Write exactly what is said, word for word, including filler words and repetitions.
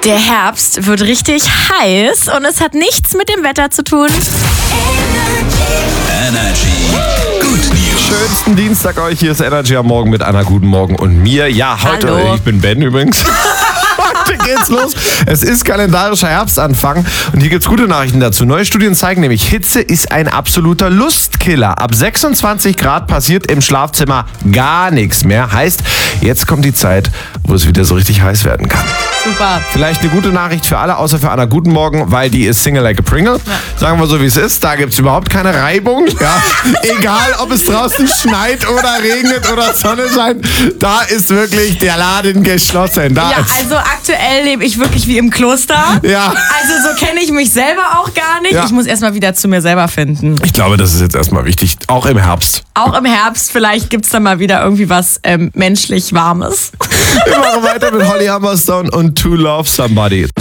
Der Herbst wird richtig heiß und es hat nichts mit dem Wetter zu tun. Energy. Good News. Schönsten Dienstag euch. Hier ist Energy am Morgen mit Anna. Guten Morgen und mir. Ja, heute, Hallo. Ich bin Ben übrigens. Heute geht's los. Es ist kalendarischer Herbstanfang und hier gibt's gute Nachrichten dazu. Neue Studien zeigen nämlich, Hitze ist ein absoluter Lustkiller. Ab sechsundzwanzig Grad passiert im Schlafzimmer gar nichts mehr. Heißt, jetzt kommt die Zeit, wo es wieder so richtig heiß werden kann. Super. Vielleicht eine gute Nachricht für alle, außer für Anna. Guten Morgen, weil die ist Single like a Pringle. Sagen wir so, wie es ist. Da gibt's überhaupt keine Reibung. Ja. Egal, ob es draußen schneit oder regnet oder Sonne scheint. Da ist wirklich der Laden geschlossen. Da Ja, ist also aktuell lebe ich wirklich wie im Kloster. Ja. Also so kenne ich mich selber auch gar nicht. Ja. Ich muss erstmal wieder zu mir selber finden. Ich glaube, das ist jetzt erstmal wichtig, auch im Herbst. Auch im Herbst, vielleicht gibt's dann mal wieder irgendwie was ähm, menschlich Warmes. Wir machen weiter mit Holly Humberstone und To Love Somebody.